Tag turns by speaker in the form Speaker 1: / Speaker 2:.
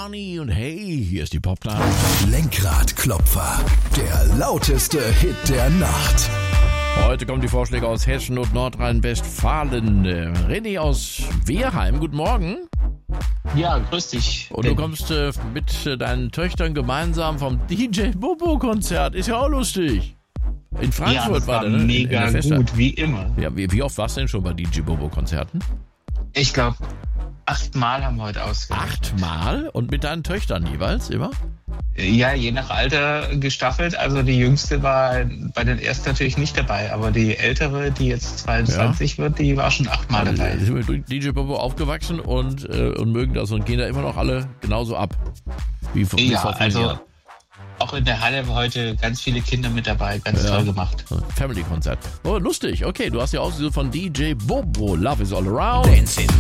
Speaker 1: Barney und hey, hier ist die Popline.
Speaker 2: Lenkradklopfer, der lauteste Hit der Nacht.
Speaker 1: Heute kommen die Vorschläge aus Hessen und Nordrhein-Westfalen. René aus Wehrheim, guten Morgen.
Speaker 3: Ja, grüß dich.
Speaker 1: Und du kommst mit deinen Töchtern gemeinsam vom DJ Bobo Konzert. Ist ja auch lustig. In Frankfurt
Speaker 3: ja, das war
Speaker 1: der, ne?
Speaker 3: Mega gut, wie immer.
Speaker 1: Ja, wie oft warst du denn schon bei DJ Bobo Konzerten?
Speaker 3: Ich glaube, 8 Mal haben wir heute ausgewählt.
Speaker 1: 8 Mal? Und mit deinen Töchtern jeweils immer?
Speaker 3: Ja, je nach Alter gestaffelt. Also die Jüngste war bei den ersten natürlich nicht dabei, aber die ältere, die jetzt 22 wird, die war schon 8 Mal dabei.
Speaker 1: Die sind mit DJ Bobo aufgewachsen und mögen das und gehen da immer noch alle genauso ab. Wie vor 4 Jahren.
Speaker 3: Auch in der Halle heute ganz viele Kinder mit dabei, ganz toll gemacht.
Speaker 1: Family-Konzert. Oh, lustig. Okay, du hast ja ausgesucht von DJ Bobo. Love is all around.
Speaker 2: Dancing